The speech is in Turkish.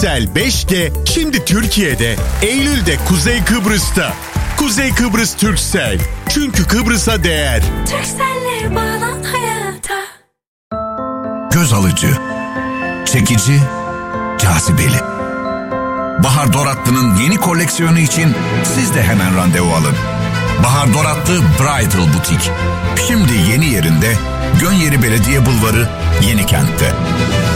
Turkcell 5G şimdi Türkiye'de, Eylül'de Kuzey Kıbrıs'ta. Kuzey Kıbrıs Turkcell. Çünkü Kıbrıs'a değer. Turkcell'le bağlan hayata. Göz alıcı, çekici, cazibeli. Bahar Doratlı'nın yeni koleksiyonu için siz de hemen randevu alın. Bahar Doratlı Bridal Butik. Şimdi yeni yerinde, Gönyeri Belediye Bulvarı, Yenikent'te.